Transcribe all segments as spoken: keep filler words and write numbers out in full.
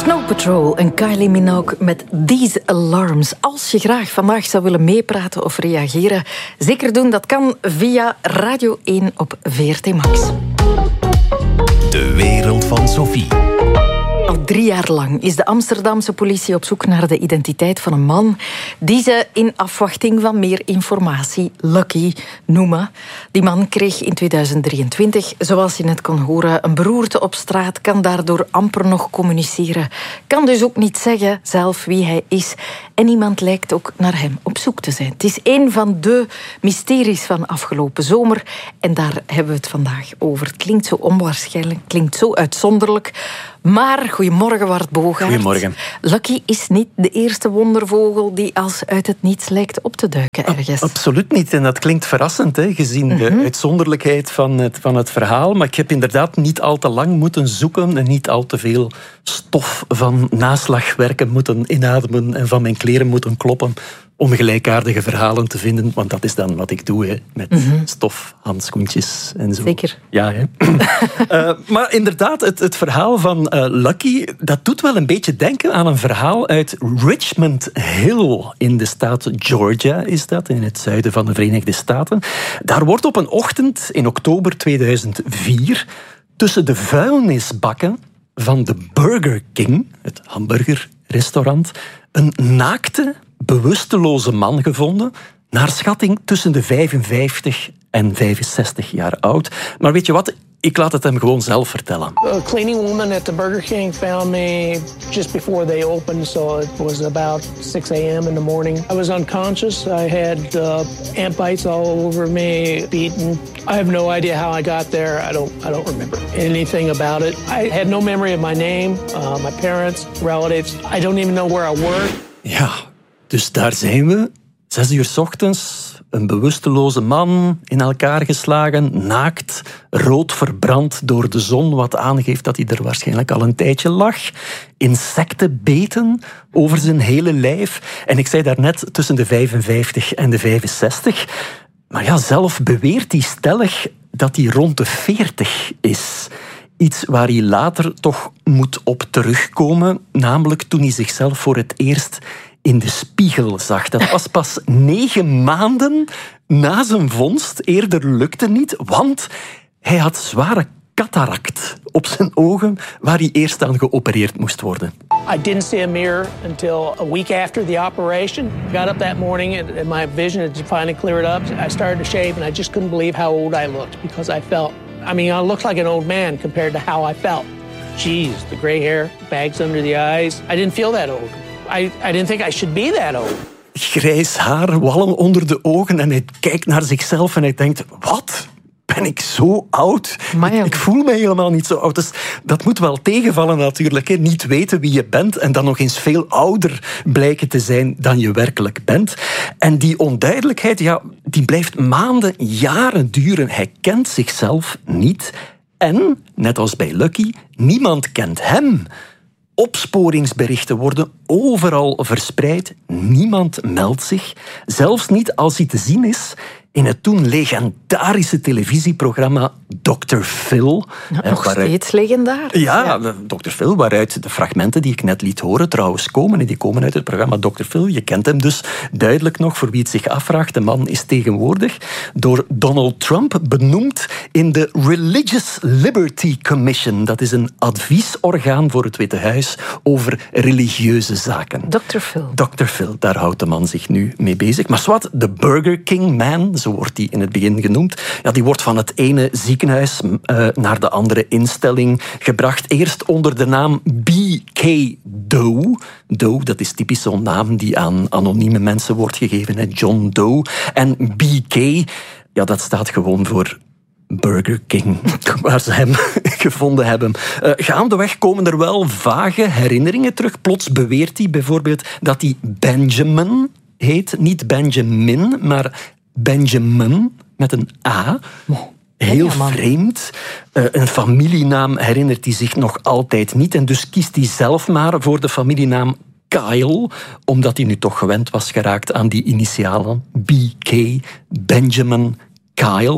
Snow Patrol en Kylie Minogue met These Alarms. Als je graag vandaag zou willen meepraten of reageren, zeker doen. Dat kan via Radio één op V R T Max. De wereld van Sophie. Al drie jaar lang is de Amsterdamse politie op zoek naar de identiteit van een man die ze in afwachting van meer informatie Lucky noemen. Die man kreeg in tweeduizend drieëntwintig, zoals je net kon horen, een beroerte op straat, kan daardoor amper nog communiceren, kan dus ook niet zeggen zelf wie hij is. En niemand lijkt ook naar hem op zoek te zijn. Het is een van de mysteries van afgelopen zomer en daar hebben we het vandaag over. Het klinkt zo onwaarschijnlijk, klinkt zo uitzonderlijk. Maar, goedemorgen Wart Bogaert. Goedemorgen. Lucky is niet de eerste wondervogel die als uit het niets lijkt op te duiken ergens. Absoluut niet. En dat klinkt verrassend, hè, gezien de Mm-hmm. uitzonderlijkheid van het, van het verhaal. Maar ik heb inderdaad niet al te lang moeten zoeken en niet al te veel stof van naslagwerken moeten inademen en van mijn kleren moeten kloppen om gelijkaardige verhalen te vinden. Want dat is dan wat ik doe, hè, met mm-hmm. stof, handschoentjes en zo. Zeker. Ja, hè. uh, maar inderdaad, het, het verhaal van uh, Lucky, dat doet wel een beetje denken aan een verhaal uit Richmond Hill in de staat Georgia, is dat, in het zuiden van de Verenigde Staten. Daar wordt op een ochtend in oktober tweeduizend vier tussen de vuilnisbakken van de Burger King, het hamburgerrestaurant, een naakte, bewusteloze man gevonden, naar schatting tussen de vijfenvijftig en vijfenzestig jaar oud. Maar weet je wat? Ik laat het hem gewoon zelf vertellen. A cleaning woman at the Burger King found me just before they opened, so it was about six a.m. in the morning. I was unconscious. I had uh, ant bites all over me, beaten. I have no idea how I got there. I don't, I don't remember anything about it. I had no memory of my name, uh, my parents, relatives. I don't even know where I worked. Ja, dus daar zijn we. Zes uur 's ochtends, een bewusteloze man in elkaar geslagen, naakt, rood verbrand door de zon, wat aangeeft dat hij er waarschijnlijk al een tijdje lag. Insecten beten over zijn hele lijf. En ik zei daarnet tussen de vijfenvijftig en de vijfenzestig. Maar ja, zelf beweert hij stellig dat hij rond de veertig is. Iets waar hij later toch moet op terugkomen, namelijk toen hij zichzelf voor het eerst in de spiegel zag. Dat was pas negen maanden na zijn vondst. Eerder lukte niet, want hij had zware cataract op zijn ogen, waar hij eerst aan geopereerd moest worden. I didn't see a mirror until a week after the operation. Got up that morning and my vision had finally cleared up. I started to shave and I just couldn't believe how old I looked because I felt, I mean, I looked like an old man compared to how I felt. Jeez, the gray hair, bags under the eyes. I didn't feel that old. I, I didn't think I should be that old. Grijs haar, wallen onder de ogen en hij kijkt naar zichzelf en hij denkt, wat? Ben ik zo oud? Maar ik voel me helemaal niet zo oud. Dus dat moet wel tegenvallen natuurlijk. Hè. Niet weten wie je bent en dan nog eens veel ouder blijken te zijn dan je werkelijk bent. En die onduidelijkheid, ja, die blijft maanden, jaren duren. Hij kent zichzelf niet. En, net als bij Lucky, niemand kent hem. Opsporingsberichten worden overal verspreid. Niemand meldt zich. Zelfs niet als hij te zien is in het toen legendarische televisieprogramma dokter Phil. Ja, nog waaruit... steeds legendarisch. Ja, ja, dokter Phil, waaruit de fragmenten die ik net liet horen trouwens komen. En die komen uit het programma dokter Phil. Je kent hem dus duidelijk nog, voor wie het zich afvraagt. De man is tegenwoordig door Donald Trump benoemd in de Religious Liberty Commission. Dat is een adviesorgaan voor het Witte Huis over religieuze zaken. dokter Phil. dokter Phil, daar houdt de man zich nu mee bezig. Maar zwart, de Burger King Man, zo wordt hij in het begin genoemd, ja, die wordt van het ene ziekenhuis uh, naar de andere instelling gebracht. Eerst onder de naam B K Doe. Doe, dat is typisch zo'n naam die aan anonieme mensen wordt gegeven. Hè? John Doe. En B K, ja, dat staat gewoon voor Burger King, waar ze hem gevonden hebben. Uh, gaandeweg komen er wel vage herinneringen terug. Plots beweert hij bijvoorbeeld dat hij Benjamin heet. Niet Benjamin, maar Benjamin met een A. Heel vreemd. Uh, een familienaam herinnert hij zich nog altijd niet. En dus kiest hij zelf maar voor de familienaam Kyle, omdat hij nu toch gewend was geraakt aan die initialen. B K, Benjamin Kyle.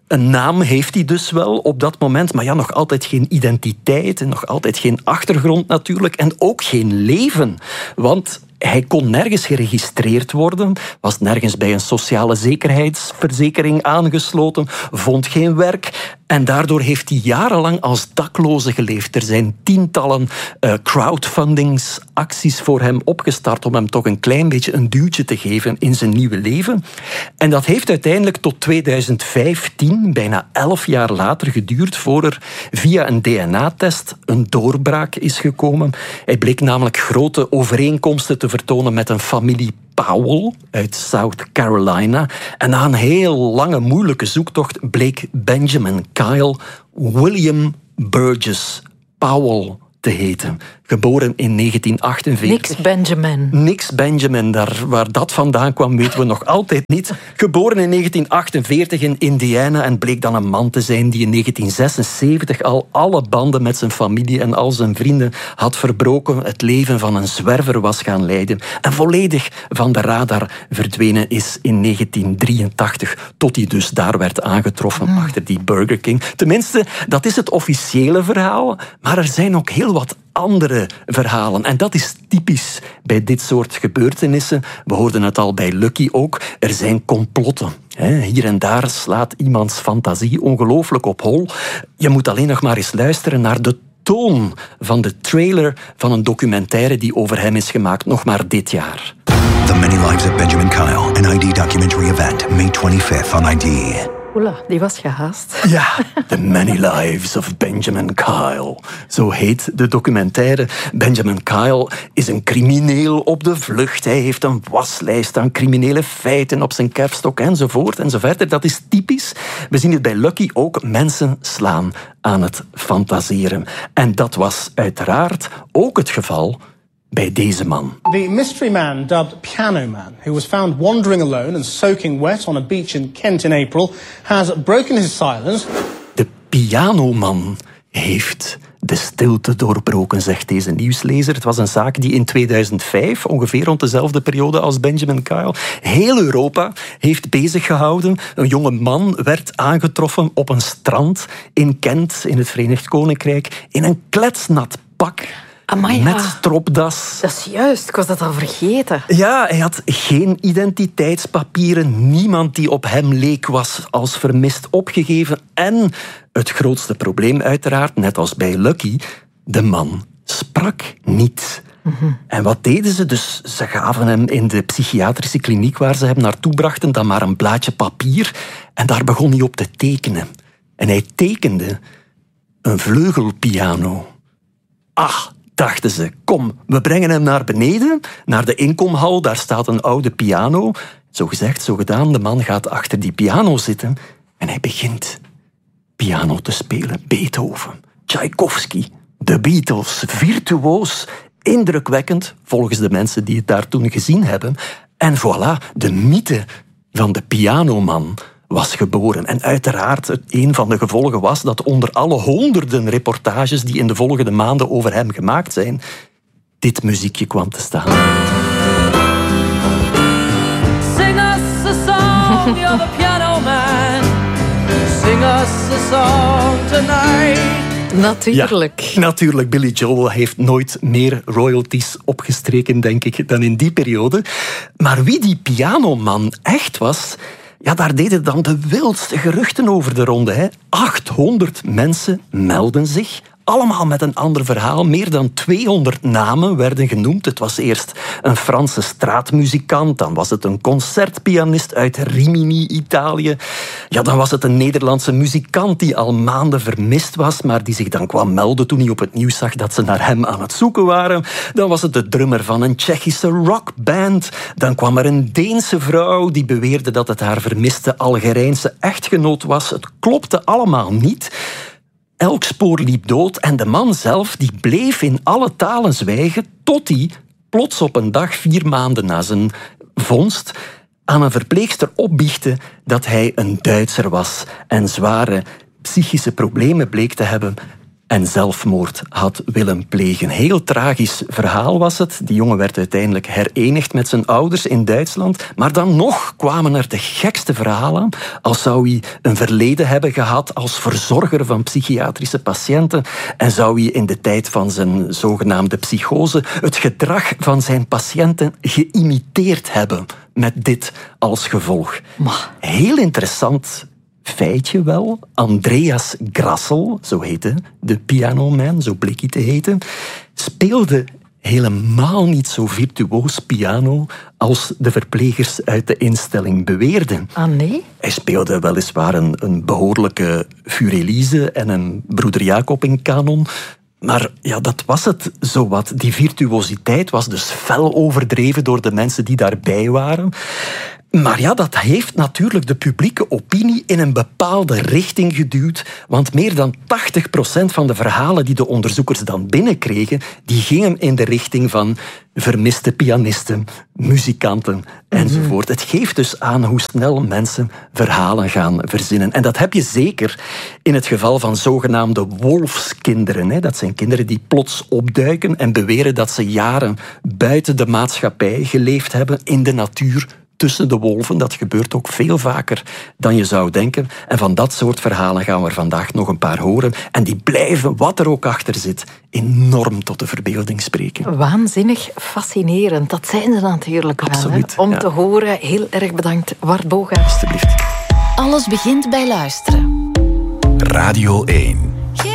Een naam heeft hij dus wel op dat moment, maar ja, nog altijd geen identiteit en nog altijd geen achtergrond natuurlijk en ook geen leven. Want hij kon nergens geregistreerd worden, was nergens bij een sociale zekerheidsverzekering aangesloten, vond geen werk en daardoor heeft hij jarenlang als dakloze geleefd. Er zijn tientallen uh, crowdfundingsacties voor hem opgestart om hem toch een klein beetje een duwtje te geven in zijn nieuwe leven. En dat heeft uiteindelijk tot tweeduizend vijftien, bijna elf jaar later, geduurd voor er via een D N A-test een doorbraak is gekomen. Hij bleek namelijk grote overeenkomsten te vertonen met een familie Powell uit South Carolina. En na een heel lange, moeilijke zoektocht bleek Benjamin Kyle William Burgess Powell te heten. Geboren in negentien achtenveertig. Niks Benjamin. Niks Benjamin. Daar, waar dat vandaan kwam, weten we nog altijd niet. Geboren in negentien achtenveertig in Indiana en bleek dan een man te zijn die in negentien zesenzeventig al alle banden met zijn familie en al zijn vrienden had verbroken, het leven van een zwerver was gaan leiden en volledig van de radar verdwenen is in negentien drieëntachtig, tot hij dus daar werd aangetroffen mm. achter die Burger King. Tenminste, dat is het officiële verhaal, maar er zijn ook heel wat andere verhalen. En dat is typisch bij dit soort gebeurtenissen. We hoorden het al bij Lucky ook. Er zijn complotten. Hier en daar slaat iemands fantasie ongelooflijk op hol. Je moet alleen nog maar eens luisteren naar de toon van de trailer van een documentaire die over hem is gemaakt, nog maar dit jaar. The Many Lives of Benjamin Kyle, an I D documentary event, May twenty-fifth on I D. Oela, die was gehaast. Ja, The Many Lives of Benjamin Kyle. Zo heet de documentaire. Benjamin Kyle is een crimineel op de vlucht. Hij heeft een waslijst aan criminele feiten op zijn kerfstok enzovoort enzoverder. Dat is typisch. We zien het bij Lucky ook. Mensen slaan aan het fantaseren. En dat was uiteraard ook het geval bij deze man. The mystery man, dubbed Piano Man, who was found wandering alone and soaking wet on a beach in Kent in April, has broken his silence. De pianoman heeft de stilte doorbroken, zegt deze nieuwslezer. Het was een zaak die in tweeduizend vijf, ongeveer rond dezelfde periode als Benjamin Kyle, heel Europa heeft bezig gehouden. Een jonge man werd aangetroffen op een strand in Kent, in het Verenigd Koninkrijk, in een kletsnat pak. Amai, met ja. stropdas. Dat is juist, ik was dat al vergeten. Ja, hij had geen identiteitspapieren. Niemand die op hem leek was als vermist opgegeven. En het grootste probleem uiteraard, net als bij Lucky, de man sprak niet. Mm-hmm. En wat deden ze? Dus ze gaven hem in de psychiatrische kliniek waar ze hem naartoe brachten dan maar een blaadje papier. En daar begon hij op te tekenen. En hij tekende een vleugelpiano. Ach, dachten ze, kom, we brengen hem naar beneden, naar de inkomhal, daar staat een oude piano. Zo gezegd, zo gedaan, de man gaat achter die piano zitten en hij begint piano te spelen. Beethoven, Tchaikovsky, de Beatles, virtuoos, indrukwekkend, volgens de mensen die het daar toen gezien hebben. En voilà, de mythe van de pianoman was geboren. En uiteraard, een van de gevolgen was dat onder alle honderden reportages die in de volgende maanden over hem gemaakt zijn, dit muziekje kwam te staan. Sing us a song, you're the piano man. Sing us a song tonight. Natuurlijk. Ja, natuurlijk. Billy Joel heeft nooit meer royalties opgestreken, denk ik, dan in die periode. Maar wie die pianoman echt was, ja, daar deden dan de wildste geruchten over de ronde. Hè. achthonderd mensen melden zich. Allemaal met een ander verhaal. Meer dan tweehonderd namen werden genoemd. Het was eerst een Franse straatmuzikant. Dan was het een concertpianist uit Rimini, Italië. Ja, dan was het een Nederlandse muzikant die al maanden vermist was, maar die zich dan kwam melden toen hij op het nieuws zag dat ze naar hem aan het zoeken waren. Dan was het de drummer van een Tsjechische rockband. Dan kwam er een Deense vrouw die beweerde dat het haar vermiste Algerijnse echtgenoot was. Het klopte allemaal niet. Elk spoor liep dood en de man zelf die bleef in alle talen zwijgen tot hij plots op een dag, vier maanden na zijn vondst, aan een verpleegster opbiechte dat hij een Duitser was en zware psychische problemen bleek te hebben. en zelfmoord had willen plegen. Heel tragisch verhaal was het. Die jongen werd uiteindelijk herenigd met zijn ouders in Duitsland. Maar dan nog kwamen er de gekste verhalen aan. Als zou hij een verleden hebben gehad als verzorger van psychiatrische patiënten en zou hij in de tijd van zijn zogenaamde psychose het gedrag van zijn patiënten geïmiteerd hebben. Met dit als gevolg. Maar. Heel interessant feitje wel. Andreas Grassel, zo heette de pianoman, zo bleek hij te heten, speelde helemaal niet zo virtuoos piano als de verplegers uit de instelling beweerden. Ah, nee? Hij speelde weliswaar een, een behoorlijke Furelise en een Broeder Jacob in kanon. Maar ja, dat was het zowat. Die virtuositeit was dus fel overdreven door de mensen die daarbij waren. Maar ja, dat heeft natuurlijk de publieke opinie in een bepaalde richting geduwd. Want meer dan tachtig procent van de verhalen die de onderzoekers dan binnenkregen, die gingen in de richting van vermiste pianisten, muzikanten enzovoort. Mm-hmm. Het geeft dus aan hoe snel mensen verhalen gaan verzinnen. En dat heb je zeker in het geval van zogenaamde wolfskinderen. Hè. Dat zijn kinderen die plots opduiken en beweren dat ze jaren buiten de maatschappij geleefd hebben, in de natuur, tussen de wolven. Dat gebeurt ook veel vaker dan je zou denken. En van dat soort verhalen gaan we er vandaag nog een paar horen. En die blijven, wat er ook achter zit, enorm tot de verbeelding spreken. Waanzinnig fascinerend. Dat zijn ze natuurlijk wel. Absoluut, Hè? Om ja. te horen. Heel erg bedankt, Wart Boga. Alsjeblieft. Alles begint bij luisteren. Radio één.